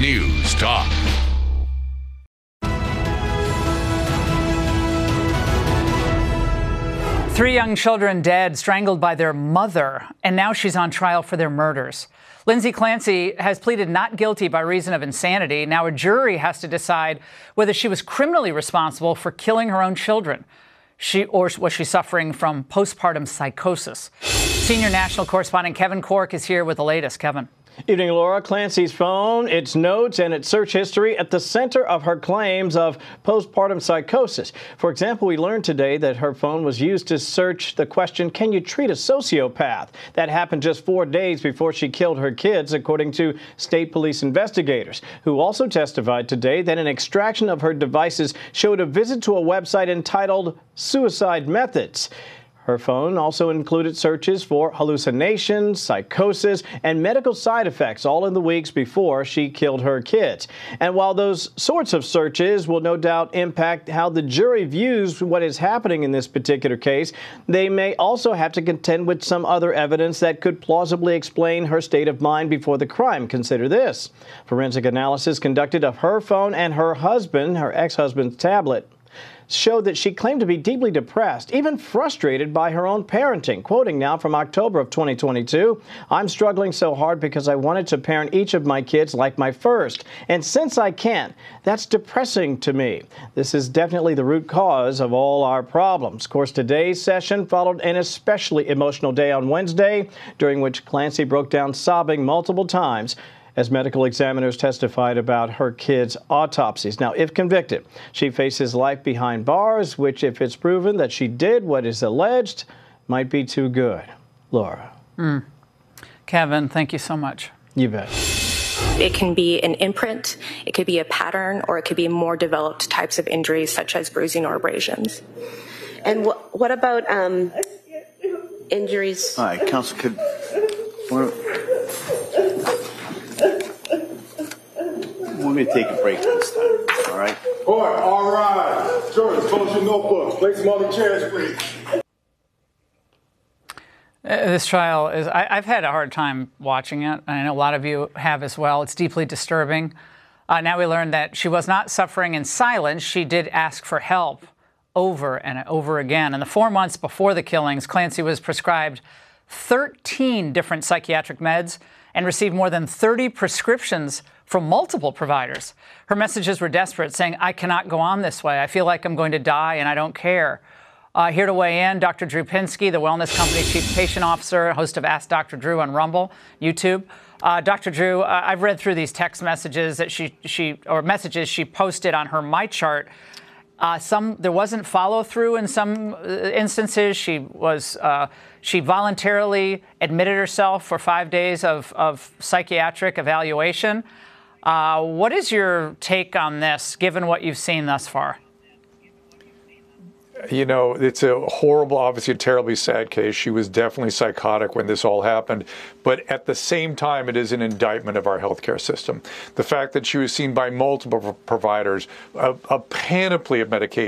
News Talk. Three young children dead, strangled by their mother, and now she's on trial for their murders. Lindsay Clancy has pleaded not guilty by reason of insanity. Now a jury has to decide whether she was criminally responsible for killing her own children. Or was she suffering from postpartum psychosis? Senior national correspondent Kevin Corke is here with the latest. Kevin. Evening, Laura. Clancy's phone, its notes, and its search history at the center of her claims of postpartum psychosis. For example, we learned today that her phone was used to search the question, can you treat a sociopath? That happened just 4 days before she killed her kids, according to state police investigators, who also testified today that an extraction of her devices showed a visit to a website entitled Suicide Methods. Her phone also included searches for hallucinations, psychosis, and medical side effects, all in the weeks before she killed her kids. And while those sorts of searches will no doubt impact how the jury views what is happening in this particular case, they may also have to contend with some other evidence that could plausibly explain her state of mind before the crime. Consider this. Forensic analysis conducted of her phone and her ex-husband's tablet, showed that she claimed to be deeply depressed, even frustrated by her own parenting. Quoting now from October of 2022, "I'm struggling so hard because I wanted to parent each of my kids like my first. And since I can't, that's depressing to me. This is definitely the root cause of all our problems." Of course, today's session followed an especially emotional day on Wednesday, during which Clancy broke down sobbing multiple times as medical examiners testified about her kids' autopsies. Now, if convicted, she faces life behind bars, which, if it's proven that she did what is alleged, might be too good. Laura. Kevin, thank you so much. You bet. It can be an imprint, it could be a pattern, or it could be more developed types of injuries such as bruising or abrasions. And what about injuries? All right, Counsel, could... We're going to take a break this time, all right? All right. George, close your notebook. Place them on the chairs, please. This trial is, I've had a hard time watching it. I know a lot of you have as well. It's deeply disturbing. Now we learned that she was not suffering in silence. She did ask for help over and over again. In the 4 months before the killings, Clancy was prescribed 13 different psychiatric meds and received more than 30 prescriptions from multiple providers. Her messages were desperate, saying, "I cannot go on this way. I feel like I'm going to die and I don't care." Here to weigh in, Dr. Drew Pinsky, the wellness company's chief patient officer, host of Ask Dr. Drew on Rumble, YouTube. Dr. Drew, I've read through these text messages that messages she posted on her MyChart. There wasn't follow through in some instances. She voluntarily admitted herself for 5 days of psychiatric evaluation. What is your take on this, given what you've seen thus far? You know, it's a horrible, obviously a terribly sad case. She was definitely psychotic when this all happened. But at the same time, it is an indictment of our healthcare system. The fact that she was seen by multiple providers, a panoply of medications.